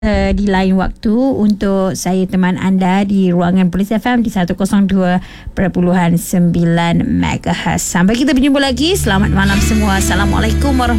di lain waktu untuk saya teman anda di ruangan Polis FM di 102.9 MHz. Sampai kita berjumpa lagi. Selamat malam semua. Assalamualaikum warahmatullahi